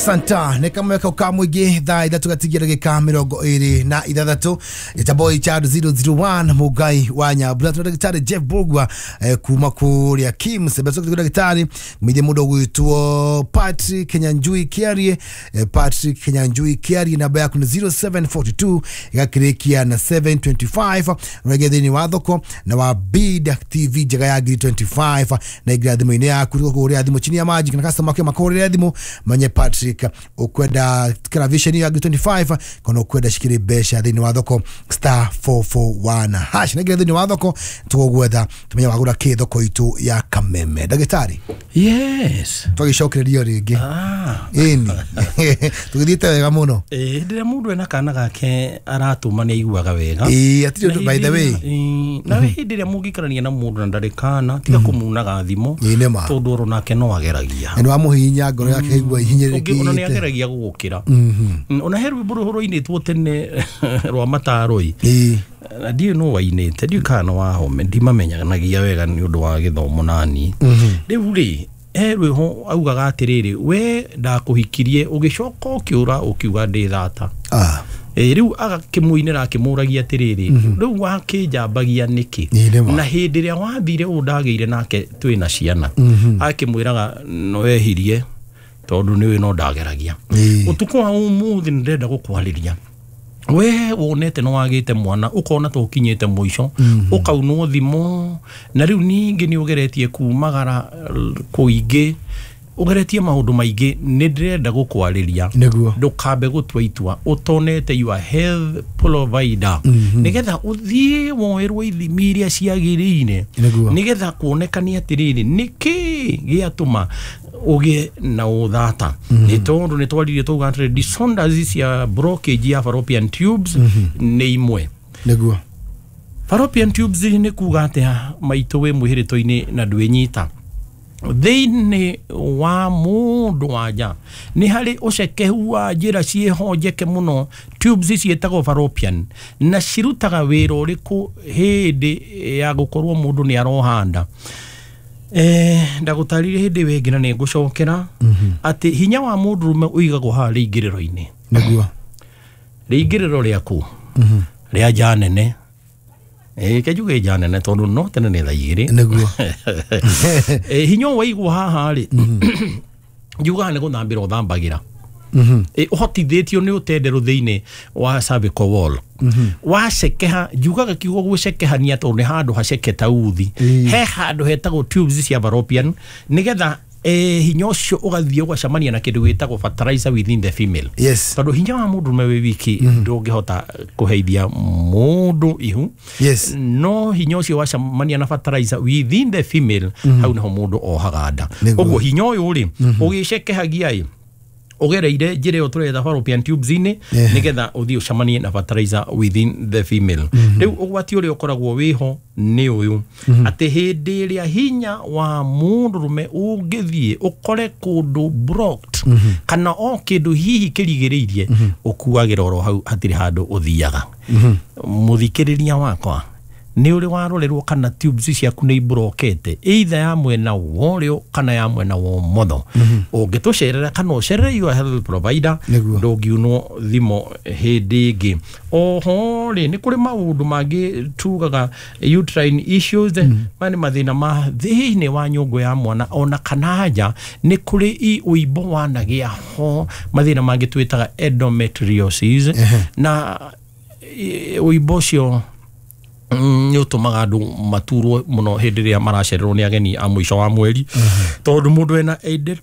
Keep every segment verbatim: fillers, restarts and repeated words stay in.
Santa nekamweka ukamwige thaa ithatu gatigira gika mirongo iri na ithathatu ita boy child zero zero one mugai wa Nyambura tuna gitari Jeff Bogwa eh, kuma kuria Kim sebeso kugira gitari mwide mudo gwitwo Patrick Kenyanjui Kiarie eh, Patrick Kenyanjui Kiarie namba yaku ni zero seven four two igakirekia na seven two five regedeni wa thoko na wa Bid T V jaga ya twenty-five na igira thimu ine yaku riko kuria thimu chini ya maji kana customer kwa makorera thimu manye Patrick ukwenda kana vision ya twenty-five kono ukwenda shikiri besha thini wa thoko star four four one hash na thini wa thoko tugogwetha tumenya wagura ki thoko itu ya Kameme dagitari. Yes, tugishokererio ringi ah ini tugithite wega muno eh ndira mundu ena kana gake aratuma ni iguaga wega eh atio by the way na hindire mugikarania na mundu na ndarikana tiga kumunaga thimo tondu ro nake no ageragia eno amuhinya ngoro yake igua ihinyiriki ona ni ageragia gugukira ona heru buru horo initwo tene rwa mataroi eh ndiye no wainete ndiye kana wa home ndimamenyanagia wega ni undu wa githomo nani riu ri erwe ho augaga atiriri we ndakuhikirie ugicoka ukiura ukiuga ndi thata ah eh riu agakimuinira akimuragia atiriri riu wakijambagia niki na hindi ria wathire undageire nake twina ciana akimwiraga no wehirie tondu niwe no ndageragia utuko wa umuthi ndenda gukwariria we wonete no wagite mwana ukona to kinyete muico ukaunwo thimo na riu ningi ni ugeretie kumagara kuingi ugeretie maundu maingi ni ndirenda gukwariria ndukambe gutwa itwa utonete your health provider nigetha uthie woerwo ithimi iria ciagirine nigetha kuonekania atiriri niki giatuma uge na uthata ni tondu ni twaririe tuga atire disorders cia blockage ya fallopian tubes ni imwe neguo fallopian tubes ni kuga atia maito we muhirito-ini na ndwinyita thini wa mundu waja ni hari ucekehu wa njira ciehonjeke muno tubes cietagwo fallopian na cirutaga wira uriku hindi ya gukorwo mundu ni arohanda eh ndagutarire hindi wengina ni ngucokera ati hinya wa mundu rume uigagwo ha riingiriro-ini neguo riingiriro riaku ria janene eh kejuge janene tondu no tene ni thaigiri neguo eh hinyo waigwo haha ri juga ne guthambira uthambagira mhm eh uhotithitio ni utendero thiini wa cervical wall wa cekeha jugaga kiugo gucekehania tondu ni handu haceketa uthi he handu hetagwo tubes cia fallopian nigetha eh hinya ucio ugathie ugacamania na kindu witagwo fertilizer within the female yes tondu hinya wa mundu me wiki ndungihota kuheithia mundu ihu yes no hinya ucio wacamania na fertilizer within the female hau niho mundu ohaganda uguo hinya uyu ri ugicekehagia i ugereire njire yo turetha fallopian tubes ine nigetha uthio camanie na fertilizer within the female riu ugwati uri ukoragwo wiho ni uyu ati hindi ria hinya wa mundu rume ungithie ukore kundu blocked kana o kindu hihi kirigiririe ukuagira oro hau hatiri handu uthiaga muthikiriria wakwa ni uri warorerwo kana tubes ciaku ni blockete either ya mwena worio kana ya mwena wo motho ungitucerera kana ucerere your health provider ndogiuno thimo hindi ingi oho ri ni kuri maundu mangi tugaga uterine issues mani mathina ma thiini wa nyungu ya mwana ona kanaja ni kuri i uibo wanagia ho mathina mangi twitaga endometriosis na uibo cio ni utumaga andu maturwo muno hindi ria maracererwo ni ageni a mwico wa mweri tondu mundu ena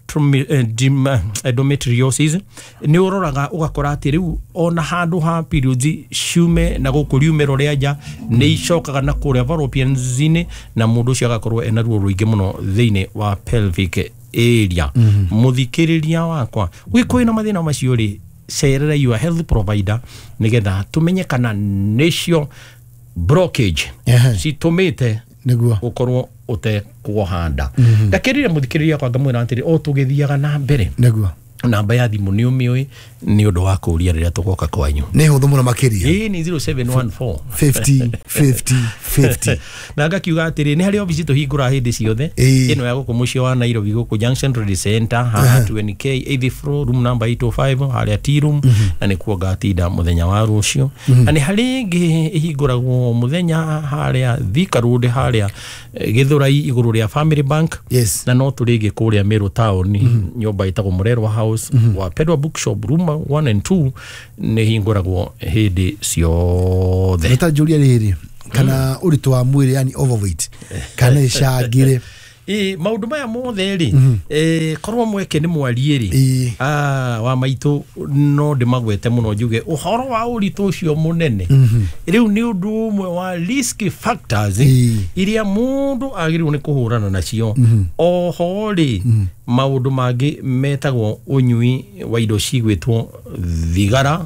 endometriosis ni uroraga ugakora ati riu ona handu ha periods ciume na gukuriumero ria nja ni icokaga na kuria fallopian zine na mundu cio agakorwo ena ruo ruingi muno thiini wa pelvic area muthikiriria wakwa wikoina mathina macio ri cerera your health provider nigetha tumenye kana nicio blockage si tumite neguo ukorwo ute kuhanda ndakirire muthikiriria kwa ngamwira antiri o tugithiaga na mbere neguo namba ya thimu ni umioi ni undu wa kuria riria tugoka kwanyu ni huthu muno makiria ii ni zero seven one four fifty fifty fifty na ngakiuga atiri ni hari ofisi tuhingura hindi ciothe ino ya guku mucio wa Nairobi guku Junction Trade Center ha twenty K eighth floor room number eight oh five haria tea room na ni kuo gatinda muthenya wa rucio na ni hari ngi ihinguragwo muthenya haria Thika Road haria Githurai iguru ria Family Bank yes na no turingi kuria Meru Town nyumba itagwo Murerwa House wa Pedwa Bookshop room one and two ni hinguragwo hindi ciothe nita julia riri kana uritu wa mwiri yani overweight kana ishagire e maundu maya mothe ri eh korwo mweke ni mwari ri ah wa maitu no ndimagwete muno njuge uhoro wa uritu ucio munene riu ni undu umwe wa risk factors iria mundu agirwo ni kuhurana nacio oho ri maundu mangi metagwo unyui wa indo cigwitwo thigara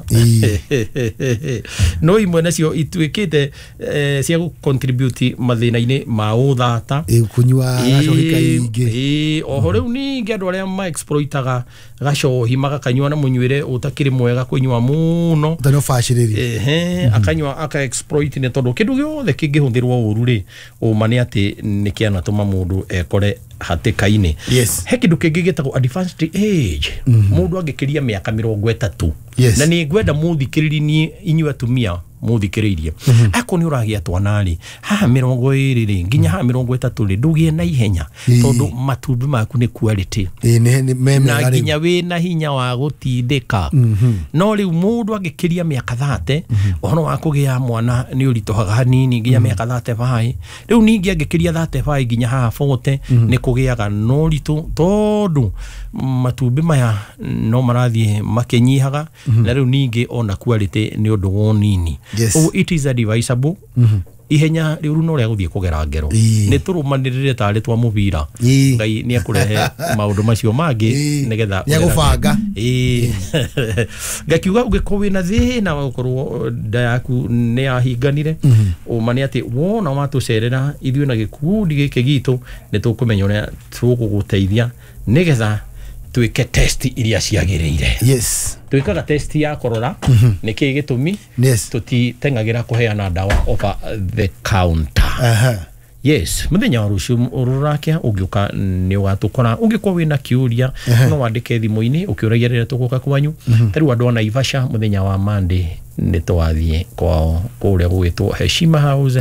no imwe nacio itwikite cia gu contribute mathina-ini ma uthata kunywa gacohika ingi eh oho riu ningi andu aria ma exploitaga gacohi magakanywa na munywire utakiri mwega kunywa muno tano fashiriri eh akanywa aka exploit ne tondu kindu giothe kingihunthirwo uru ri umani ati ni kiana tuma mundu ekore hatikaini yes he kindu kingi gitagwo advanced age mundu angikiria miaka mirongo itatu yes. na ni ngwenda muthikiriri ni inyua tumia muthikiririe ako ni uragia twanari ha mirongo iri ri nginya ha mirongo itatu ri ndugie na ihenya tondu matumbi maku ni quality ni meme na nginya we na hinya wa gutindika no riu mundu angikiria miaka thirty ono wa kugia mwana ni uritohaga hanini nginya miaka thirty-five riu ningi angikiria thirty-five nginya ha forty ni kugiaga no ritu tondu matumbi maya no marathie makenyihaga na riu ningi ona quality ni undu wonini yes. oh it is advisable ihenya riu no ria guthie kugera ngero ni turumanirire tari twa mubira ngai ni akurehe maundu macio mangi nigetha ya gubanga eh ngakiuga ungiko wina thina wa gukorwo nda yaku ni yahinganire umani ati wona watucerera ithuĩ na gikundi giki gitu ni tukumenya uria tuguguteithia nigetha twike test iria ciagiriire yes twikaga test ya korora niki gitumi yes tutitengagira kuheana dawa over the counter aha yes muthenya wa rucio ururakia ungiuka ni ugatukora ungikwa wina kiuria no wandike thimu-ini ukiuragia rire tuguka kwanyu tari wandu na Ivasha muthenya wa Monday ni twathie kwao kuria gwitwo Heshima House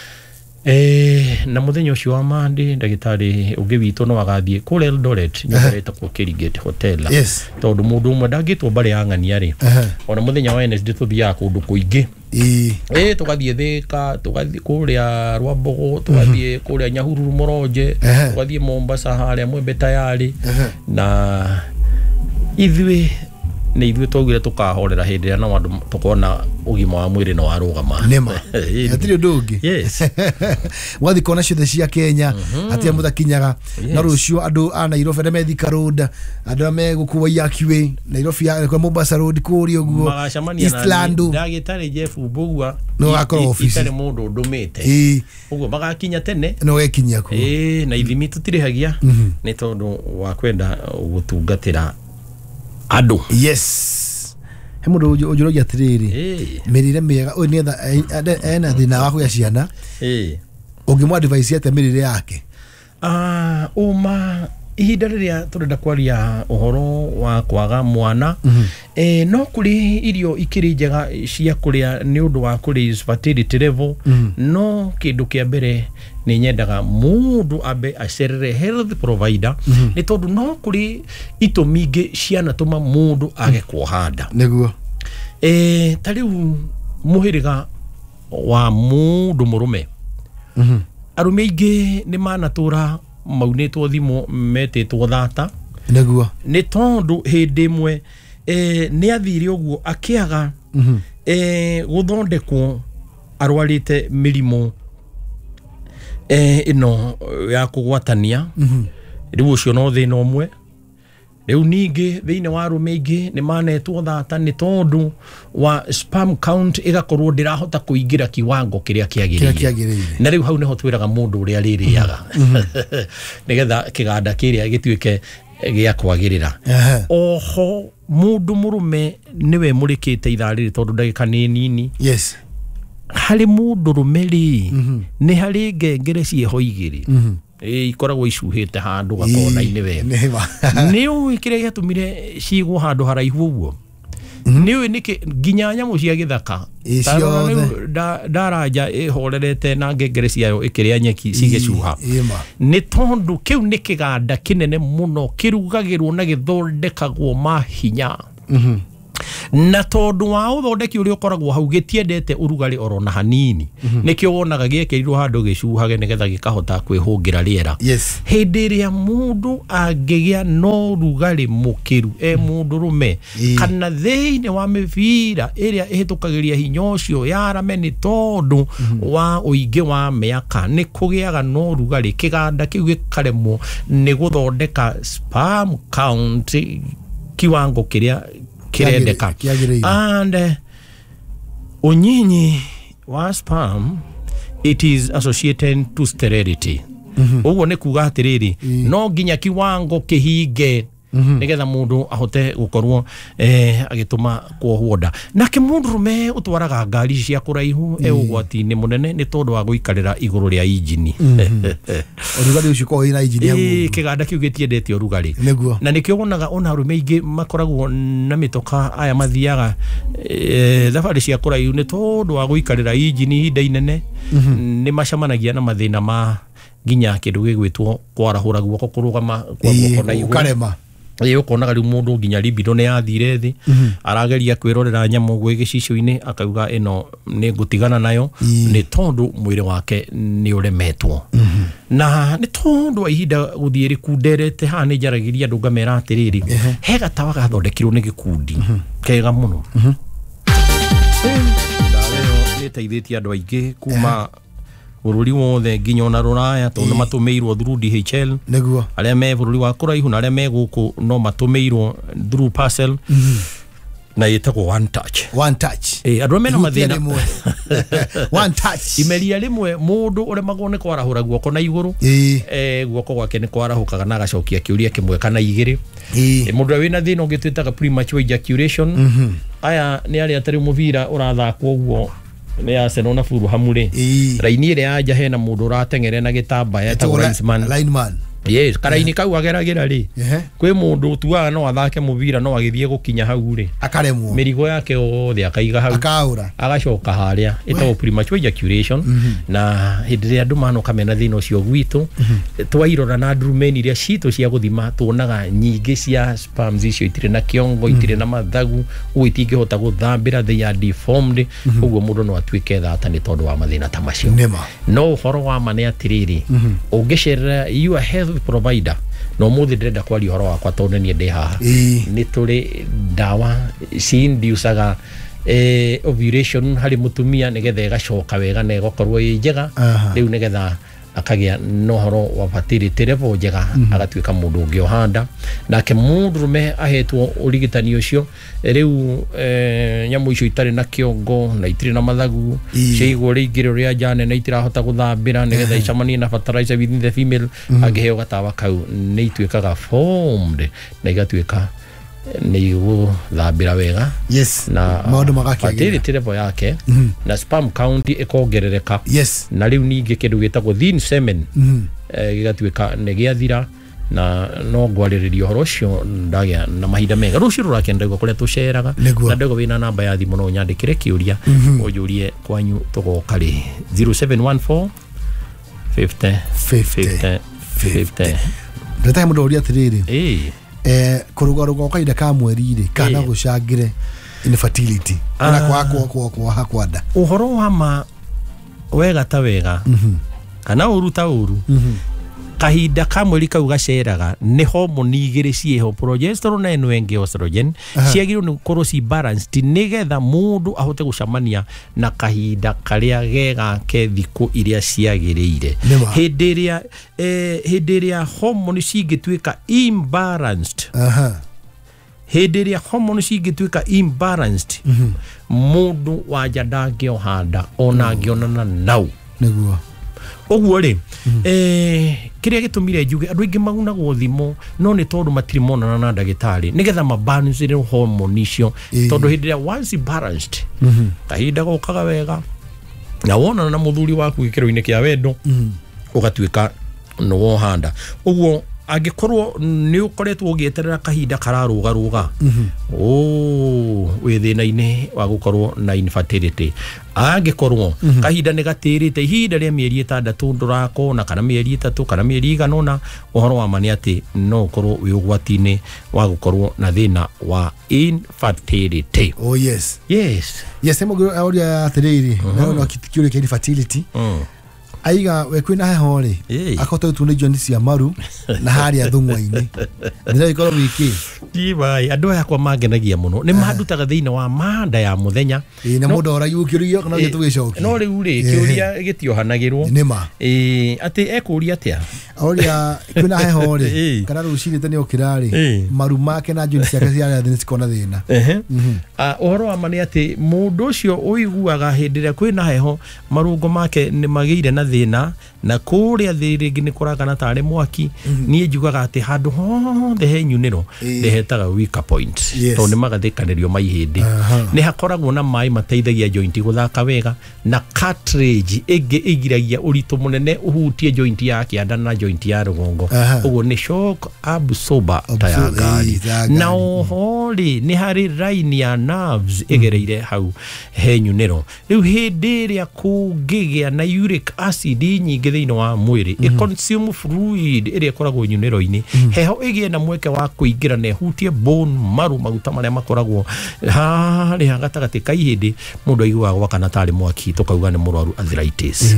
eh na muthenya ucio wa Monday ndagitari ungi witu no agathie kule Eldoret nyumba kwa Kirigate Hotel yes tondu mundu umwe ndagitwo bari ang'ania ri ona muthenya wa Wednesday tuthia kundu kuingi eh eh tugathie Thika tugathie kuria Rwambogo tugathie kuria Nyahururu Moronje tugathie Mombasa haria Mwembe tayari na ithuĩ ni ithuĩ twogire tukahorera hindi ya na wandu tukona ugima wa mwiri no warugama nema atiri ndungi yes wathi kona ciothe cia Kenya atia muthakinyaga na rucio andu a Nairobi me Thika Road andu me gukuwa yakiwe Nairobi ya kwa Mombasa Road kuri uguo Eastland ndagitari Jeff Mbugua no akora office itare mundu ndumite eh uguo magakinya tene no wekinya ku eh na ithimi tutirihagia ni tondu wa kwenda gutungatira adu yes hemudo ujuro ya tiriri eh mirire mega o ni ena thina wa kuya ciana eh ungimwa advice yate mirire yake ah uma ihinda riria turenda kwaria uhoro wa kwaga mwana eh no kuri irio ikiri njega cia kuria ni undu wa kuri fertility level no kindu kia mbere ni nyendaga mundu abe acerere health provider ni tondu no kuri itumingi ciana tuma mundu age kuhanda niguo eh tariu muhiriga wa mundu murume arume ingi ni manatura maunitwo thimu metitwo thata niguo ni tondu hindi imwe eh ni athire uguo akiaga eh guthondekwo arwarite mirimo eh ino ya kugwatania riu ucio no thina umwe riu ningi thiine wa arume ingi ni manetwo thata ni tondu wa sperm count igakorwo ndirahota kuingira kiwango kiria kiagirire na riu hau neho twiraga mundu uria ririaga nigetha kiganda kiria gituike gĩa kwagĩrĩra oho mũndũ mũrũme nĩwe mũrĩkĩte itharĩ tondũ ndagĩka nĩ nini yes harĩ mũndũ rũme rĩ nĩ harĩ ngengere ciĩho igĩrĩ ĩ ikoragwo icuhĩte handũ gakona-inĩ we nĩ ũĩ kĩrĩa gĩatũmire ciigwo handũ haraihu ũguo nĩ ũĩ nĩkĩ nginya nyamũ cia gĩthaka ndaranja ĩhorerete na ngengere ciayo ĩkĩrĩa nyeki cigĩcuha nĩ tondũ kĩu nĩ kĩganda kĩnene mũno kĩrugagĩrwo na gĩthondekagwo mahinya na tondũ wa ũthondeki ũrĩa ũkoragwo hau gĩtiendete ũrugarĩ oro na hanini nĩkĩo wonaga gĩekĩrirwo handũ gĩcuhage nĩgetha gĩkahota kwĩhũngĩra rĩera hĩndĩ ĩrĩa mũndũ angĩgĩa no rugarĩ mũkĩru e mũndũ rũme kana thĩinĩ wa mĩbira ĩrĩa ĩhĩtũkagĩria hinya ũcio yarame nĩ tondũ wa ũingĩ wa mĩaka nĩ kũgĩaga no rugarĩ kĩganda kĩu gĩkaremwo nĩ gũthondeka sperm count kiwango kĩrĩa kirendeka and uh, unyinyi wa sperm it is associated to sterility uguo nĩ kuga atiriri no nginya kiwango kihinge nigetha mundu ahote gukorwo eh agituma kwohwo nda nake mundu rume utwaraga ngari cia kuraihu e ugwati-inĩ munene ni tondu wa guikarira iguru ria injini urugari ucio ko ina injini yagu eh kiganda kiu gitiendete urugari na nikio wonaga ona rume ingi makoragwo na mitoka aya mathiaga eh thabari cia kuraihu ni tondu wa guikarira injini hinda inene ni macamanagia na mathina ma nginya kindu gigwitwo kwarahura guoko kurugama kwa guoko na iguru ĩ ukonaga rĩu mũndũ nginya libido nĩ yathire thĩ arageria kwĩrorera nyamũ gwĩ gĩcicio-inĩ akauga ĩno nĩ ngũtigana nayo nĩ tondũ mwĩrĩ wake nĩ ũremetwo na nĩ tondũ wa ihinda gũthiĩ rĩkunderete haha nĩ njaragĩria andũ ngamera atĩrĩrĩ he gatawa gathondekirwo nĩ gĩkundi kega mũno ndawa ĩyo nĩ ĩteithĩtie andũ aingĩ kuma bururi wothe nginya ona ruraya tondu matumeirwo through D H L neguo aria me bururi wa kuraihu na aria me guku no matumeirwo through parcel na yetagwo one touch one touch eh andu mena mathina one touch imeria rimwe mundu uremagwo ni kwarahura guoko na iguru eh guoko gwake ni kwarahukaga na gacokia kiuria kimwe kana igiri eh mundu wina thina ungitwitaga premature ejaculation aya ni aria atari muvira urathakwo uguo ni Arsenal na furu hamure raini ire aja hena mundu ratengere na gitambaya ta linesman lineman yes karaini kau ageragira ri kwi mundu tuaga no athake muvira no agithie gukinya hau ri akaremwo mirigo yake othe akaiga hau akaura agacoka haria ito premature ejaculation na hindire andu mano kamena thina ucio gwitu twairora na drumeni iria cito cia guthima tuonaga nyingi cia sperms icio itire na kiongo itire na mathagu uitingihota guthambira they are deformed uguo mundu no atuike thata ni tondu wa mathina ta macio no horo wa mane atiriri ungicera you are health provider no muthi ndenda kwari horo wakwa tondu nie ndi haha ni turi dawa ci inducaga eh ovulation hari mutumia nigetha igacoka wega na igokorwo i njega riu nigetha akagia nohoro wa fertility level njega agatuika mundu ungi ohanda nake mundu rume ahetwo urigitani ucio riu eh nyamu icio itari na kiongo na itiri na mathagu ciigwo ringiro ria jane na itirahota guthambira nigetha icamanie na fertilizer within the female agiheo gatawa kau ni ituikaga formed na igatuika ni guthambira wega yes na maundu magakiagira fertility level yake na sperm count ikongerereka yes na riu ningi kindu gitagwo thin semen eh gigatuika ne giathira na no ngwariririo horo cio ndagia na mahinda mega rucio rurakenda igwa kuria tuceraga na ndego wina namba ya thimu no nyandikire kiuria ujurie kwanyu tugoka ri zero seven one four fifty fifty fifty ndata mundu uria atiriri eh eh kuruga ruga kaida ka mweri ri kana gucangire infertility kana kwa kwa kwa kwa hakwanda uhoro wa ma wega ta wega kana uruta uru kahinda ka mweri kau gaceraga ni hormone igiri cieho progesterone na eno engi estrogen ciagirwo ni korwo ci balanced nigetha mundu ahote gucamania na kahinda karia gega ke thiku iria ciagiriire hindi iria eh hindi iria hormone cingituika imbalanced aha hindi iria hormone cingituika imbalanced mundu wanja ndangiohanda ona ngionana nau niguo Oguo ri eh kiria gitumire njuge andu ingi magunagwo thimo no ni tondu matirimonana na ndagitari nigetha mabalance ire hormone icio tondu hindi ya once balanced kahinda gokaga wega na wona na muthuri waku gikiro-ini kia wendo ugatuika no wohanda uguo angikorwo ni ukoretwo ugieterera kahinda kararuga ruga oh we thina-ini wa gukorwo na infertility angikorwo kahinda ni gatirite ihinda ria mieri itandatu ndurako na kana mieri itatu kana mieri igana na uhoro wa mani ati no ukorwo wi ugwati-ini wa gukorwo na thina wa infertility. Oh yes yes yes emo auria atiriri na no kitikio kia infertility aiga we kwina heho ri akota tu ne joni cia maru na hari athungwa-ini ndira ikoro wiki jibai andu aya kwa mangenagia muno ni mandutaga thiina wa manda ya muthenya na mundu ora yukirio kana gitugicoki no riu ri kiuria gitiohanagirwo nima eh ati ekuria atia auria kwina heho ri kana rucini tani okirari maru make na joni ciake cia thini cikona thina ehe a uhoro wa mani ati mundu ucio uiguaga hindira kwina heho marungo make ni magire na thina na kuria thiringi ni kuragana tare mwaki nie njugaga ati handu hothe he nyuniro ndehetaga weak point to ni magathikanirio maihindi ni hakoragwo na mai mateithagia joint guthaka wega na cartilage igi igiragia uritu munene uhutie joint ya kianda na joint ya rugongo uguo ni shock absorber tayagari na ohori ni hari line ya nerves igereire hau he nyuniro riu hindi ria kungigia na uric acid nyingi thiini wa mwiri i consume fluid iria koragwo nyuniro-ini heho igie na mweke wa kuingira na hutie bone maru maguta maria makoragwo hari hagatagati ka ihindi mundu aiguaga gwakana tari mwaki tukauga ni murwaru arthritis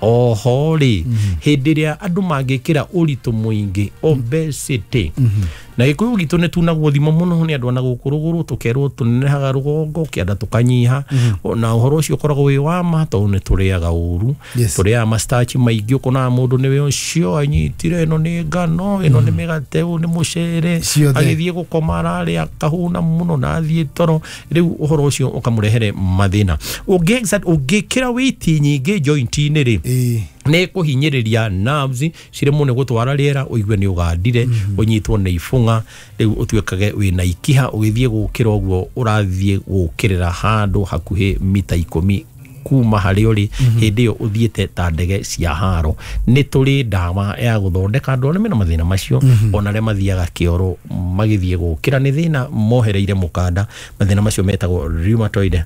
ohori hindi ria andu mangikira uritu muingi obesity na gikuyu gitu ne tunagwo thimo muno ni andu na gukuruguru tukerwo tunenehaga rugongo kianda tukanyiha na uhoro ucio koragwo wi wa ma to ne turiaga uru turia mastachi maingĩ ukona mundu niwe ucio anyitire no ni ngano ino ni migate u ni mucere agithie gukoma rari akahuna muno na athie toro riu uhoro ucio ukamurehere mathina ungexat ungikira weight nyingi joint-ini ri ne kuhinyiriria nerves cire mune gutwara riera uigue ni ugandire unyitwo ni ifunga riu utwekage wina ikiha ugithie gukira uguo urathie gukirira handu hakuhi mita ikumi kuma hari uri hindi yo uthiete ta ndege cia haro ni turi ndawa ya guthondeka andu ni mena mathina macio ona re mathiaga kioro magithie gukira ni thina mohereire mukanda mathina macio metagwo rheumatoid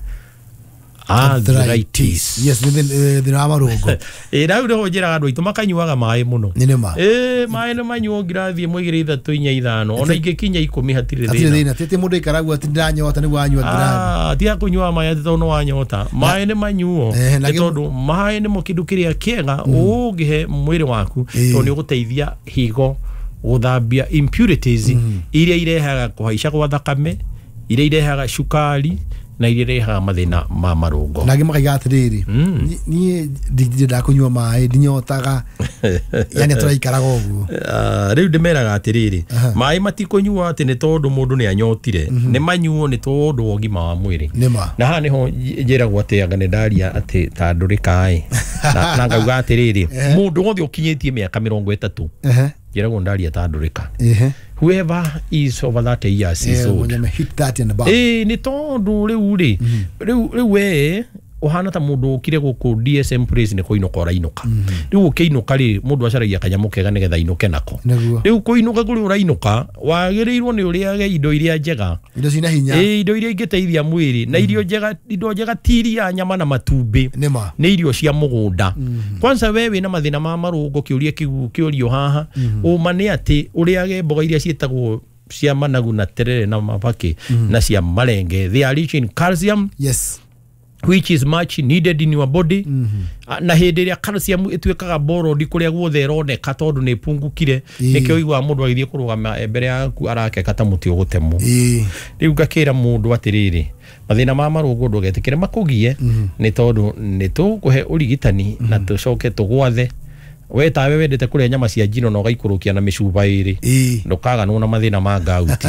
arthritis yes ni thina wa marungo eh rau ro njira andu itu makanyuaga mai muno ni ma eh mai no manyuo ngirathie mwigire ithatu inya ithano ona ingikinya ikumi hatire thina thina tete mundu ikaragu ati ndanyota ni wanyua ngira ah tia kunyua mai ati tono wanyota mai ni manyuo tondu mai ni mukindu kiria kiega ungihe mwiri waku to ni uguteithia higo guthambia impurities iria irehaga kuhaica gwa thakame iria irehaga shukari na irehaga mathina ma marungo nagi makaiga atiriri ni ndi ndakunyua mai ndinyotaga yani turaikaraga uguo riu ndimeraga atiriri mai matikunyua ati ni tondu mundu ni anyotire ni manyuo ni tondu ogima wa mwiri na ha niho njiragwo ati anga ni ndaria ati ta ndurikai na ngauga atiriri mundu wothe ukinyitie miaka mirongo itatu njiragwo ndaria ta ndurika whoever is over that years is old hit that in the back eh ni tondu riu ri riu riu we uhana ta mundu ukire guku D S M praise ni kuinuka rainuka riu ukiinuka ri mundu acaragia kanyamu kega nigetha inuke nako riu kuinuka kuri urainuka wagirirwo ni uriage indo iria njega indo cina hinya eh indo iria ingiteithia mwiri na irio njega indo njega tiria nyama na matumbi ni irio cia mugunda kwanza wewe na mathina ma marungo kiuria kigu kiurio haha uma ni ati uriage mboga iria cietagwo cia managu na terere na mabaki na cia marenge they are rich in calcium yes which is much needed in your body na hindi ria calcium itwekaga borodi kuria guothe roneka tondu ni pungukire nikio igwa mundu agithie kurugama mbere yaku arake kata muti ugutemo riu ngakira mundu atiriri mathina ma marungu ndugetikire makugie ni tondu ni tukuhe urigitani na tucoke tugwathe we tawe wendete kuria nyama cia njino no gaikurukia na micuba iri ndukaga nuna mathina ma ngauti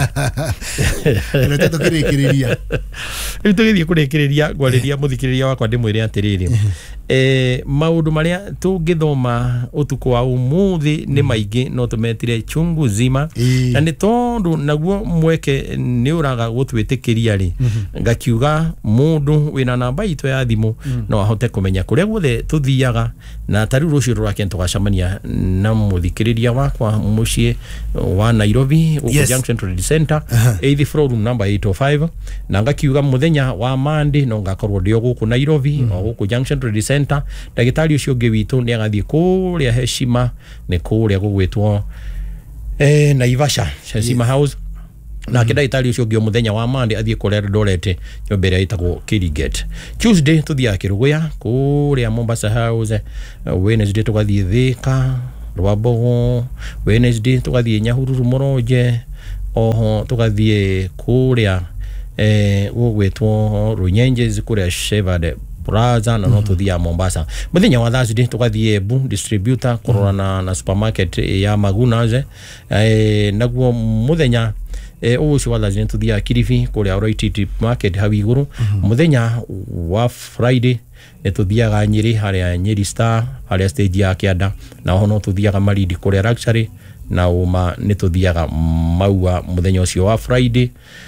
rete tukirikiriria rete githie kurikiriria gwariria muthikiriria wakwa ndimwire atiriri eh maundu maria tungithoma utuko wa umuthi ni maingi no tumetire chungu zima na ni tondu naguo mweke ni uraga gutwitikiria ri ngakiuga mundu wina namba itu ya thimu no ahote kumenya kuria guothe tuthiaga na tari rucio rwake tugacamania na muthikiriria wakwa mucie wa Nairobi uko Junction Trade Center eighth floor room number eight oh five na ngakiuga muthenya wa Monday no ngakorwo ndio guku Nairobi o guku Junction Trade Center dagitari ucio ngi witu ni agathie kuria Heshima ni kuria gugwitwo eh Naivasha Heshima House na kida itali ucio ngi muthenya wa Monday athie kurera Dorete nyombere itagwo Kiriget. Tuesday tuthia Kiruguya kuria Mombasa House. Wednesday tugathie Thika Rwabogo. Wednesday tugathie Nyahururu Moroje. Oho tugathie kuria eh gugwitwo Runyenjes kuria Shepherd Plaza na no tuthia Mombasa. Muthenya wa Thursday tugathie Bu distributor korona na supermarket ya Magunaze. Eh naguo muthenya eh ucio wa Thursday tuthia Kilifi kuria Royalty market hawi iguru. Muthenya wa Friday netuthiaga Nyeri haria Nyeri Star haria stage ya Kianda na hono tuthiaga Malindi kuria Luxury na uma netuthiaga Maua muthenya ucio wa Friday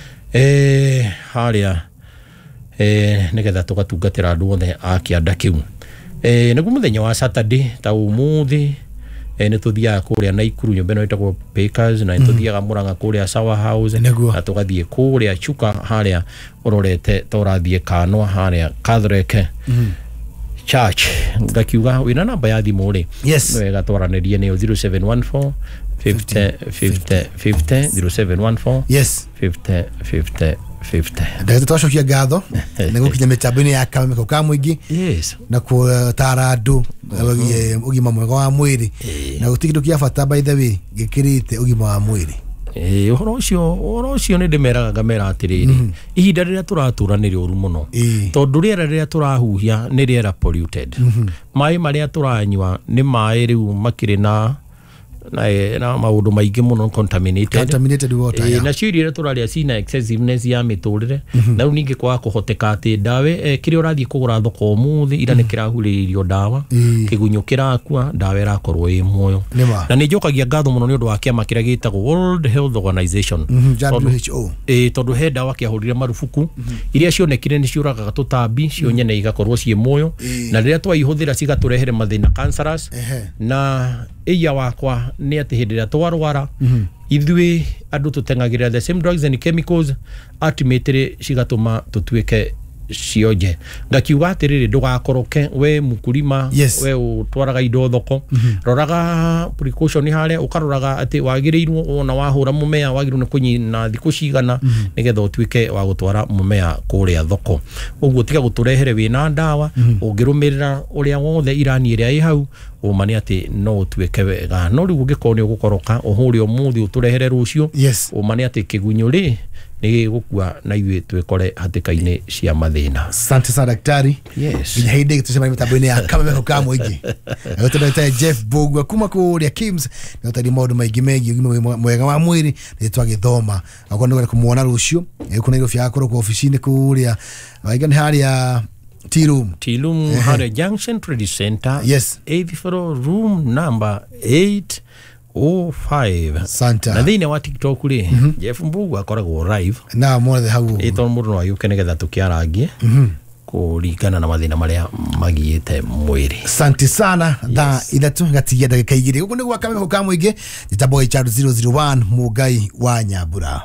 eh haria eh nigetha tugatungatira andu othe a Kianda kiu. Eh naguo muthenya wa Saturday ta umuthi eh netuthiaga kuria Naikuru nyombe no itagwo Bakers na netuthiaga Muranga kuria Sawa House na tugathie kuria Chuka haria urorete torathie Kanwa haria Catholic Church. Ngakiuga wina namba ya thimu ri yes no wega twaranirie ni zero seven one four fifty fifty fifty zero seven one four yes fifty fifty fifty. Ndagete twashokia ngatho nego kinya mitambo-ini ya kameko ka muingi yes na kutara andu ugima mwega wa mwiri na gutikindu kia bata by the way gikirite ugima wa mwiri. Eh uhoro ucio uhoro ucio ni ndimeraga ngamera atiriri ihinda riria turatura ni rioru muno tondu riera riria turahuhia ni riera polluted mai maria turanywa ni mai riu makiri na na na maundu maingi muno contaminated contaminated water e, na ciria turaria cina excessiveness ya miturire na ru ningi kwa kuhoteka ati dawe e, kiri urathie kugura thoko umuthi ira nikirahuririo dawa kigunyo kirakua dawa irakorwo i muoyo na ni njokagia ngatho muno ni undu wa kiama kiria gitagwo World Health Organization W H O e tondu he dawa kiahurire marufuku iria cionekire ni ciuragaga tutambi cio nyene igakorwo cie muoyo na riria twaihũthĩra cigaturehere mathina cancerous na iya wakwa ni ati hindi ria twarwara ithui andu tutengagirira the same drugs and chemicals ultimately cigatuma tutuike cionje. Ngakiuga atiriri ndugakoroke we mukulima yes. we utwaraga indo thoko mm -hmm. roraga precaution haria ukaroraga ati wagirirwo ona wahura mumea wagirwo ni kunyina thiku cigana mm -hmm. nigetha utuike wa gutwara mumea kuria thoko uguo tiga guturehere wina ndawa mm -hmm. ungirumirira uria wothe irani iria i hau umani ati no utuike wega no riu ungikoni ugukoroka uhuri umuthi uturehere rucio yes. umani ati kigunyũ ri ni gukua na iwe twekore hatikaine cia mathina. Asante sana daktari. Yes. Ina hinde tusema mitambo-ini ya kameko ka muingi. Yote ndio Jeff Bogwa kuma kuria Kims na tadi maundu maingi mengi mwega wa mwiri ni twagithoma akondo kwa kumuona rucio kuna iro fya akoro kwa ofisini kuria waiga ni hali ya tea room tea room uh-huh. Hare Junction Trade Center yes eighth floor room number eight oh five. Santa na thine wa TikTok ri mm -hmm. Jeff Bogwa akoragwo live na mothe hau ito mundu no ayuke nigetha tukiarangie mm -hmm. kuringana na mathina maria magiite mwiri. Asante sana tha yes. Ithatu gatigia ndagika igiri guku niguo kameko ka muingi Jitaboy Chad zero zero one Mugai wa Nyambura.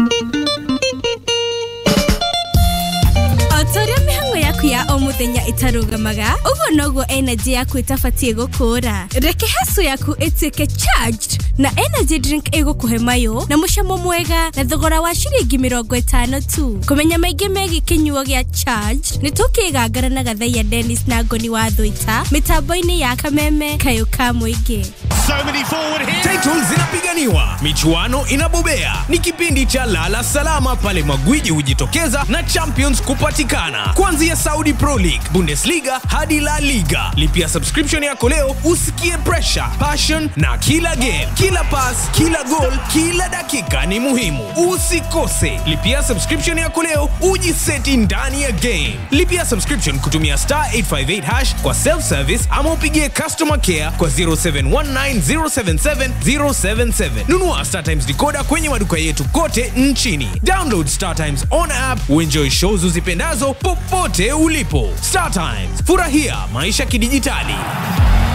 Otoria mihango yaku ya o muthenya itarugamaga ugo nogo energy yaku itafatie gukura reke haso yaku itike charged na energy drink igukuhe mayo na mucamo mwega na thogora wa ciringi mirongo itano tu. Kumenya maingĩ megi kinyuo gya charged ni tukigangara na Gathaiya Dennis na Ngoni wa Thũita mitambo-ini ya Kameme kayo ka muingi. So many forward here. Titles zinapiganiwa, michuano inabobea. Ni kipindi cha lala salama pale magwiji hujitokeza na champions kupatikana. Kuanzia Saudi Pro League, Bundesliga hadi La Liga. Lipia subscription yako leo usikie pressure, passion na kila game, kila pass, kila goal, kila dakika ni muhimu. Usikose. Lipia subscription yako leo ujiseti ndani ya game. Lipia subscription kutumia star eight five eight hash kwa self service ama upigie customer care kwa zero seven one nine zero seven seven zero seven seven. Nunua Star Times decoder kwenye maduka yetu kote nchini. Download Star Times on app, uenjoy shows uzipendazo popote ulipo. Star Times, furahia maisha kidijitali.